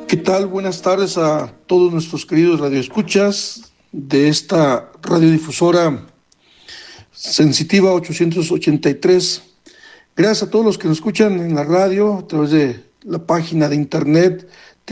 ¿Qué tal? Buenas tardes a todos nuestros queridos radioescuchas de esta radiodifusora Sensitiva 883. Gracias a todos los que nos escuchan en la radio a través de la página de internet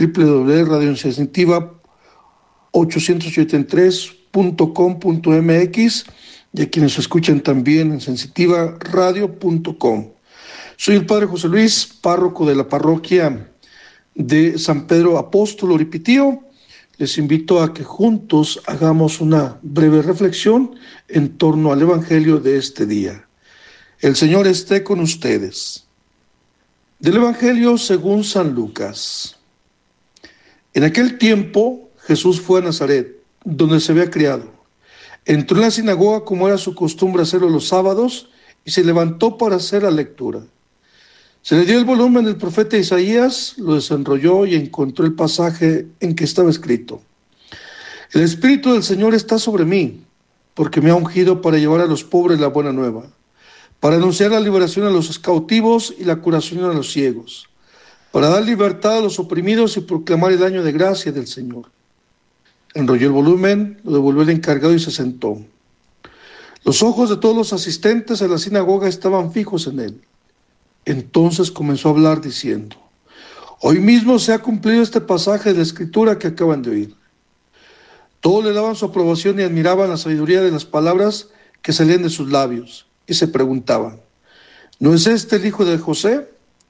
www.radiosensitiva883.com.mx y a quienes nos escuchan también en sensitivaradio.com. Soy el padre José Luis, párroco de la parroquia de San Pedro Apóstol Oripitío. Les invito a que juntos hagamos una breve reflexión en torno al Evangelio de este día. El Señor esté con ustedes. Del Evangelio según San Lucas. En aquel tiempo Jesús fue a Nazaret, donde se había criado. Entró en la sinagoga como era su costumbre hacerlo los sábados y se levantó para hacer la lectura. Se le dio el volumen del profeta Isaías, lo desenrolló y encontró el pasaje en que estaba escrito: El Espíritu del Señor está sobre mí, porque me ha ungido para llevar a los pobres la buena nueva, para anunciar la liberación a los cautivos y la curación a los ciegos, para dar libertad a los oprimidos y proclamar el año de gracia del Señor. Enrolló el volumen, lo devolvió el encargado y se sentó. Los ojos de todos los asistentes a la sinagoga estaban fijos en él. Entonces comenzó a hablar diciendo: Hoy mismo se ha cumplido este pasaje de la Escritura que acaban de oír. Todos le daban su aprobación y admiraban la sabiduría de las palabras que salían de sus labios, y se preguntaban: ¿no es este el hijo de José?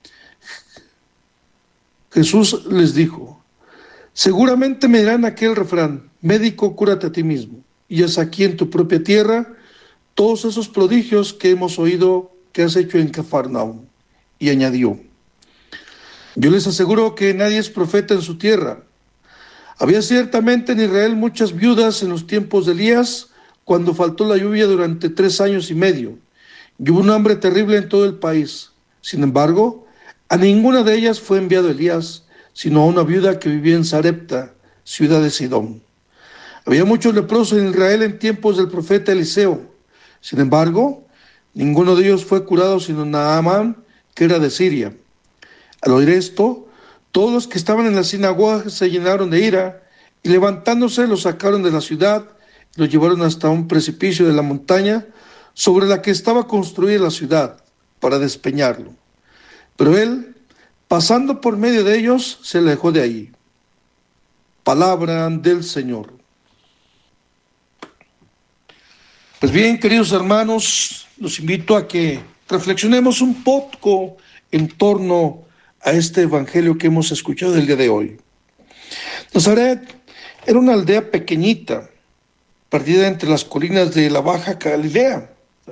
Jesús les dijo: seguramente me dirán aquel refrán: médico, cúrate a ti mismo, y haz aquí en tu propia tierra todos esos prodigios que hemos oído que has hecho en Cafarnaúm. Y añadió: yo les aseguro que nadie es profeta en su tierra. Había ciertamente en Israel muchas viudas en los tiempos de Elías, cuando faltó la lluvia durante 3 años y medio, y hubo un hambre terrible en todo el país. Sin embargo, a ninguna de ellas fue enviado Elías, sino a una viuda que vivía en Sarepta, ciudad de Sidón. Había muchos leprosos en Israel en tiempos del profeta Eliseo. Sin embargo, ninguno de ellos fue curado, sino Naamán, que era de Siria. Al oír esto, todos los que estaban en la sinagoga se llenaron de ira, y levantándose los sacaron de la ciudad y los llevaron hasta un precipicio de la montaña sobre la que estaba construida la ciudad, para despeñarlo. Pero él, pasando por medio de ellos, se alejó de allí. Palabra del Señor. Pues bien, queridos hermanos, los invito a que reflexionemos un poco en torno a este evangelio que hemos escuchado el día de hoy. Nazaret era una aldea pequeñita, perdida entre las colinas de la Baja Galilea.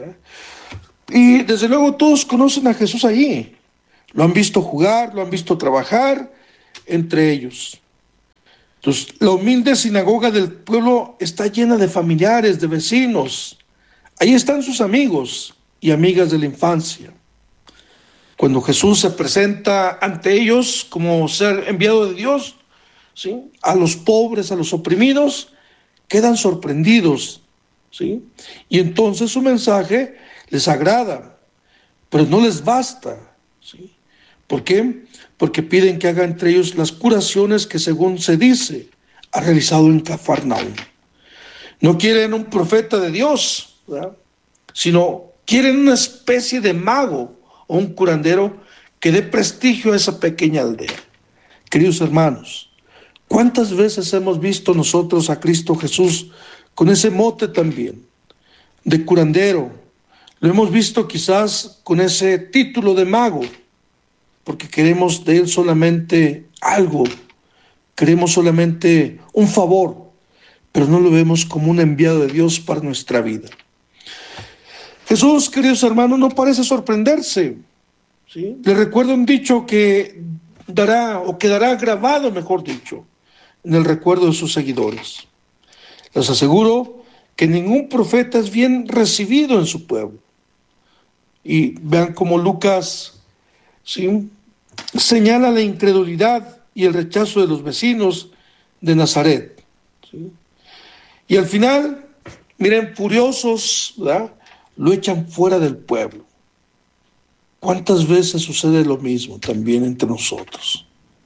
Y desde luego todos conocen a Jesús allí. Lo han visto jugar, lo han visto trabajar entre ellos. Entonces, la humilde sinagoga del pueblo está llena de familiares, de vecinos. Ahí están sus amigos y amigas de la infancia. Cuando Jesús se presenta ante ellos como ser enviado de Dios, ¿sí?, a los pobres, a los oprimidos, quedan sorprendidos, ¿sí? Y entonces su mensaje les agrada, pero no les basta, ¿sí? ¿Por qué? Porque piden que haga entre ellos las curaciones que, según se dice, ha realizado en Cafarnaúm. No quieren un profeta de Dios, ¿verdad?, sino quieren una especie de mago o un curandero que dé prestigio a esa pequeña aldea. Queridos hermanos, ¿cuántas veces hemos visto nosotros a Cristo Jesús con ese mote también de curandero? Lo hemos visto quizás con ese título de mago, porque queremos de él solamente algo, queremos solamente un favor, pero no lo vemos como un enviado de Dios para nuestra vida. Jesús, queridos hermanos, no parece sorprenderse, ¿sí? Les recuerdo un dicho que quedará grabado, mejor dicho, en el recuerdo de sus seguidores. Les aseguro que ningún profeta es bien recibido en su pueblo. Y vean cómo Lucas, ¿sí?, señala la incredulidad y el rechazo de los vecinos de Nazaret, ¿sí? Y al final, miren, furiosos, ¿verdad?, lo echan fuera del pueblo. ¿Cuántas veces sucede lo mismo también entre nosotros?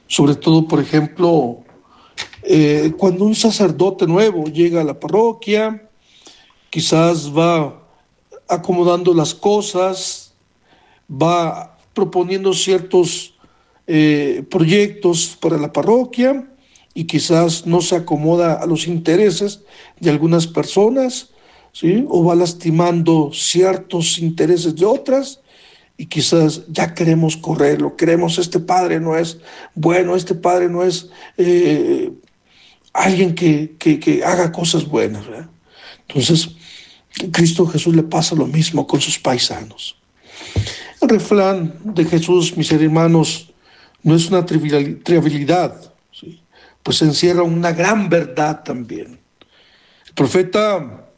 Sobre todo, por ejemplo, cuando un sacerdote nuevo llega a la parroquia, quizás va acomodando las cosas, va proponiendo ciertos proyectos para la parroquia y quizás no se acomoda a los intereses de algunas personas, ¿sí? O va lastimando ciertos intereses de otras y quizás ya queremos correrlo, queremos, este padre no es bueno, este padre no es alguien que haga cosas buenas, ¿verdad? Entonces, a Cristo Jesús le pasa lo mismo con sus paisanos. El refrán de Jesús, mis hermanos, no es una trivialidad, ¿sí? Pues encierra una gran verdad también. El profeta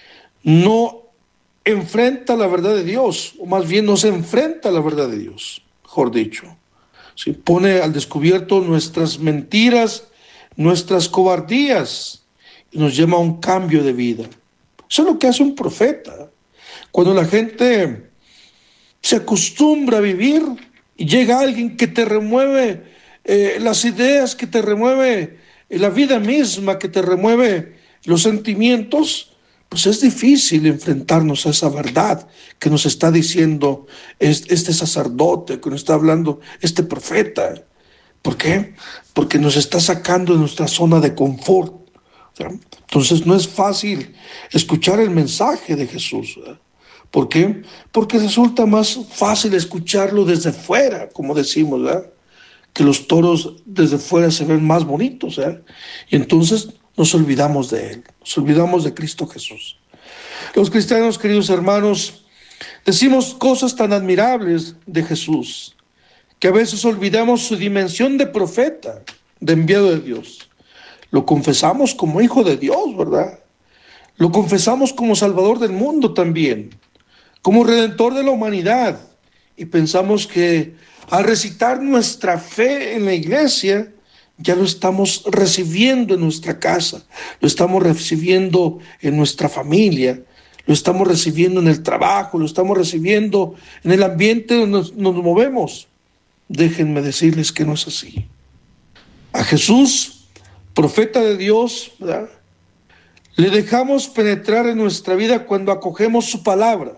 no enfrenta la verdad de Dios, o más bien no se enfrenta a la verdad de Dios, mejor dicho. ¿Sí? Pone al descubierto nuestras mentiras, nuestras cobardías, y nos llama a un cambio de vida. Eso es lo que hace un profeta. Cuando la gente se acostumbra a vivir y llega alguien que te remueve las ideas, que te remueve la vida misma, que te remueve los sentimientos, pues es difícil enfrentarnos a esa verdad que nos está diciendo este sacerdote, que nos está hablando este profeta. ¿Por qué? Porque nos está sacando de nuestra zona de confort. Entonces no es fácil escuchar el mensaje de Jesús. ¿Por qué? Porque resulta más fácil escucharlo desde fuera, como decimos, ¿verdad? Que los toros desde fuera se ven más bonitos, ¿verdad? Y entonces nos olvidamos de Él, nos olvidamos de Cristo Jesús. Los cristianos, queridos hermanos, decimos cosas tan admirables de Jesús, que a veces olvidamos su dimensión de profeta, de enviado de Dios. Lo confesamos como hijo de Dios, ¿verdad? Lo confesamos como salvador del mundo también, como redentor de la humanidad. Y pensamos que al recitar nuestra fe en la iglesia, ya lo estamos recibiendo en nuestra casa, lo estamos recibiendo en nuestra familia, lo estamos recibiendo en el trabajo, lo estamos recibiendo en el ambiente donde nos movemos. Déjenme decirles que no es así. A Jesús, profeta de Dios, ¿verdad?, le dejamos penetrar en nuestra vida cuando acogemos su palabra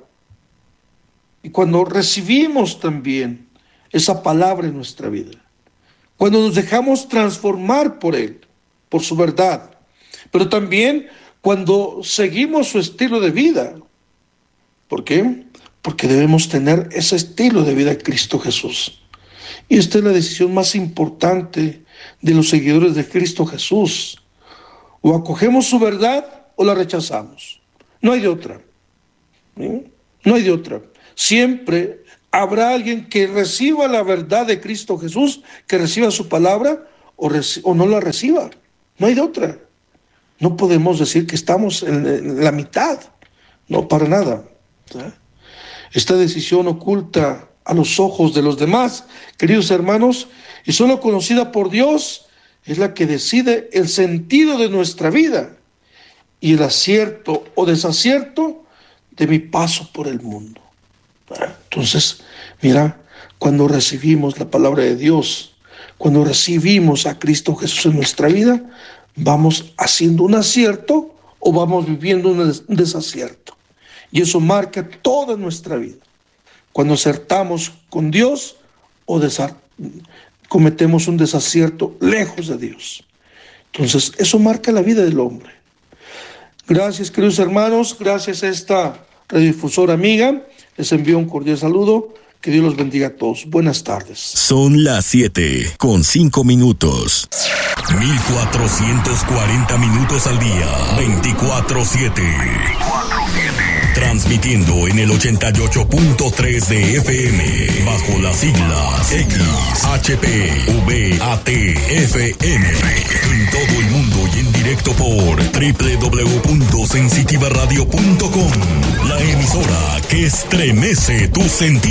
y cuando recibimos también esa palabra en nuestra vida, cuando nos dejamos transformar por Él, por su verdad, pero también cuando seguimos su estilo de vida. ¿Por qué? Porque debemos tener ese estilo de vida de Cristo Jesús. Y esta es la decisión más importante de los seguidores de Cristo Jesús. O acogemos su verdad o la rechazamos. No hay de otra. ¿Sí? No hay de otra. Siempre habrá alguien que reciba la verdad de Cristo Jesús, que reciba su palabra o no la reciba. No hay de otra. No podemos decir que estamos en la mitad. No, para nada. ¿Sí? Esta decisión oculta a los ojos de los demás, queridos hermanos, y solo conocida por Dios, es la que decide el sentido de nuestra vida y el acierto o desacierto de mi paso por el mundo. Entonces, mira, cuando recibimos la palabra de Dios, cuando recibimos a Cristo Jesús en nuestra vida, vamos haciendo un acierto o vamos viviendo un desacierto. Y eso marca toda nuestra vida. Cuando acertamos con Dios o cometemos un desacierto lejos de Dios. Entonces, eso marca la vida del hombre. Gracias, queridos hermanos. Gracias a esta radiodifusora amiga. Les envío un cordial saludo. Que Dios los bendiga a todos. Buenas tardes. Son las 7:05. 1440 minutos al día. 24/7. Transmitiendo en el 88.3 de FM. Bajo las siglas XHPVATFM. En todo el mundo y en directo por www.sensitivaradio.com. La emisora que estremece tus sentidos.